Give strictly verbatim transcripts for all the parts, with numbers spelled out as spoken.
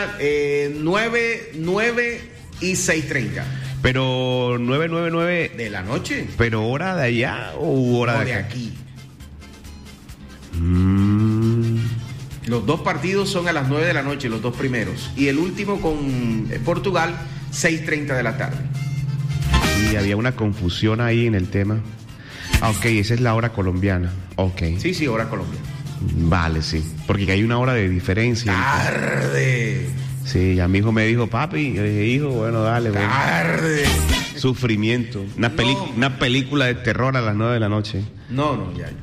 mañana, eh, nueve, nueve y seis treinta. Pero nueve, nueve, nueve ¿De la noche? ¿Pero hora de allá o hora No, de, de acá? aquí. Mm. Los dos partidos son a las nueve de la noche, los dos primeros. Y el último con Portugal, seis treinta de la tarde. Sí, había una confusión ahí en el tema. Ah, ok, esa es la hora colombiana. Ok. Sí, sí, hora colombiana. Vale, sí. Porque hay una hora de diferencia. Tarde. Sí, ya mi hijo me dijo, papi, yo dije, hijo, bueno, dale. Bueno. Tarde. Sufrimiento. Una, peli- No. una película de terror a las nueve de la noche. No, no, ya.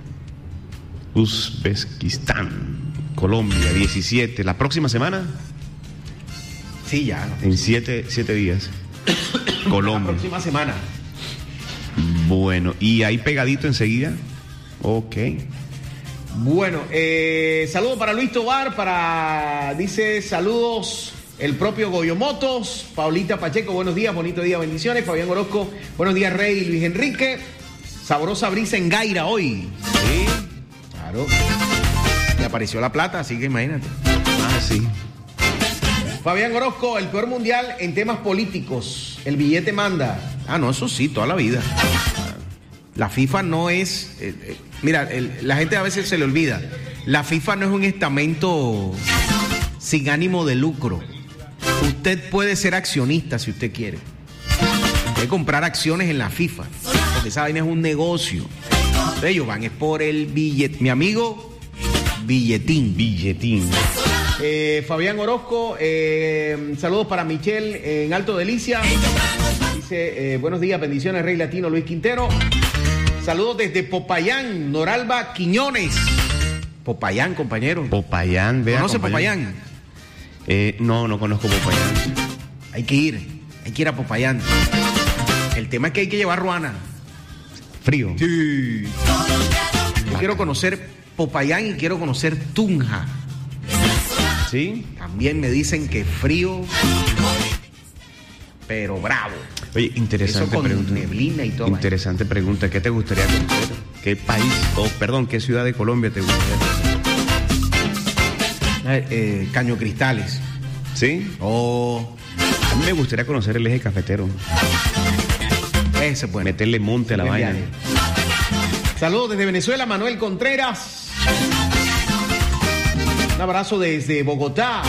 Uzbekistán, Colombia, diecisiete. ¿La próxima semana? Sí, ya. No. En siete, siete días. La Colombia. próxima semana. Bueno, ¿y ahí pegadito enseguida? Ok. Bueno, eh, saludo para Luis Tobar, para, dice, saludos el propio Goyo Motos, Paulita Pacheco, buenos días, bonito día, bendiciones, Fabián Orozco, buenos días, Rey, Luis Enrique, sabrosa brisa en Gaira hoy. Sí, claro. Le apareció la plata, así que imagínate. Ah, sí. Fabián Orozco, el peor mundial en temas políticos, el billete manda. Ah, no, eso sí, toda la vida. La FIFA no es... Eh, eh, mira, el, la gente a veces se le olvida. La FIFA no es un estamento sin ánimo de lucro. Usted puede ser accionista si usted quiere. Puede comprar acciones en la FIFA. Porque esa vaina es un negocio. Ellos van es por el billete. Mi amigo, billetín. Billetín. Eh, Fabián Orozco, eh, saludos para Michelle en Alto Delicia. Dice, eh, buenos días, bendiciones, Rey Latino, Luis Quintero. Saludos desde Popayán, Noralba Quiñones. Popayán, compañero. Popayán, vea. ¿Conoce compañero. Popayán? Eh, no, no conozco Popayán. Hay que ir, hay que ir a Popayán. El tema es que hay que llevar ruana. Frío. Sí. Yo quiero conocer Popayán y quiero conocer Tunja. ¿Sí? También me dicen que frío, pero bravo. Oye, interesante Eso con pregunta. neblina y todo. Interesante pregunta. ¿Qué te gustaría conocer? ¿Qué país, o oh, perdón, qué ciudad de Colombia te gustaría conocer? Eh, eh, Caño Cristales. ¿Sí? Oh, A mí me gustaría conocer el eje cafetero. ese es bueno. Meterle monte a la Buen vaina. viaje. Saludos desde Venezuela, Manuel Contreras. Un abrazo desde Bogotá.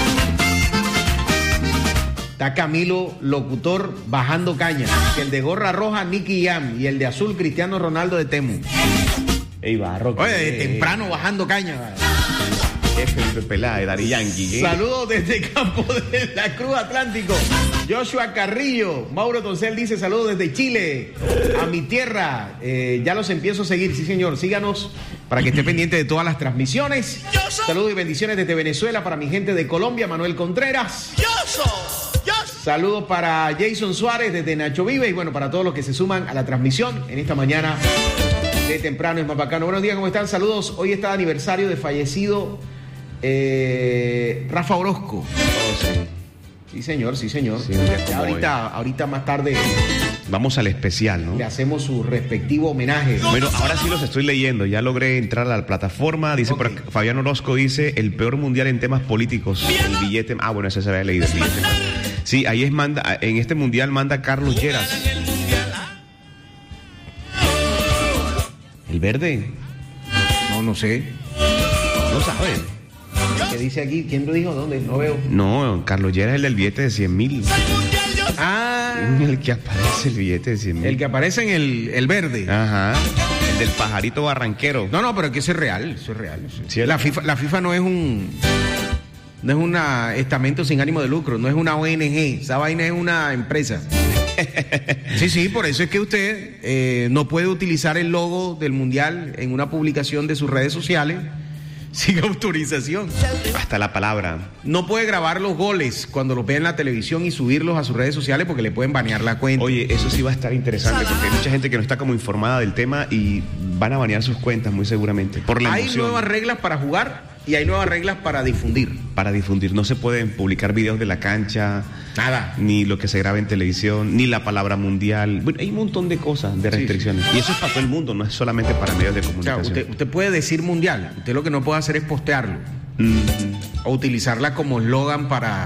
Está Camilo, locutor, bajando caña. El de gorra roja, Nicky Jam. Y el de azul, Cristiano Ronaldo de Temu. Ey, barro. Oye, de temprano bajando caña. Es Felipe Peláez, Daddy Yankee. ¿eh? Saludos desde Campo de la Cruz Atlántico. Joshua Carrillo. Mauro Toncel dice saludos desde Chile. A mi tierra. Eh, ya los empiezo a seguir. Sí, señor. Síganos para que esté pendiente de todas las transmisiones. Saludos y bendiciones desde Venezuela para mi gente de Colombia, Manuel Contreras. Saludos para Jason Suárez desde Nacho Vive y bueno, para todos los que se suman a la transmisión en esta mañana de temprano es más bacano. Buenos días, ¿cómo están? Saludos. Hoy está de aniversario de fallecido eh, Rafa Orozco. Oh, sí. Sí, señor, sí, señor. Sí, un día como Ya ahorita, ahorita más tarde Vamos al especial, ¿no? le hacemos su respectivo homenaje. Bueno, ahora sí los estoy leyendo. Ya logré entrar a la plataforma. Dice por Ok. acá, Fabián Orozco dice el peor mundial en temas políticos. El billete. Ah, bueno, ese se había leído el billete. Sí, ahí es manda. En este mundial manda Carlos Lleras. ¿El verde? No, no sé. No sabe. ¿Qué dice aquí? ¿Quién lo dijo? ¿Dónde? No veo. No, Carlos Lleras es el del billete de cien mil. Ah, El que aparece el billete de cien mil. el que aparece en el, el verde. Ajá. El del pajarito barranquero. No, no, pero es que eso es real, eso es real. Eso es- Sí, la FIFA, la FIFA no es un no es un estamento sin ánimo de lucro, no es una O N G, esa vaina es una empresa. Sí, sí, por eso es que usted eh, no puede utilizar el logo del mundial en una publicación de sus redes sociales sin autorización. Hasta la palabra. No puede grabar los goles cuando los ve en la televisión y subirlos a sus redes sociales porque le pueden banear la cuenta. Oye, eso sí va a estar interesante porque hay mucha gente que no está como informada del tema y van a banear sus cuentas muy seguramente por la Hay emoción. nuevas reglas para jugar y hay nuevas reglas para difundir. Para difundir, no se pueden publicar videos de la cancha, Nada. ni lo que se graba en televisión, ni la palabra mundial. Bueno, hay un montón de cosas, de restricciones. Y eso es para todo el mundo, no es solamente para medios de O sea, comunicación. usted, usted puede decir mundial, usted lo que no puede hacer es postearlo Mm. o utilizarla como eslogan para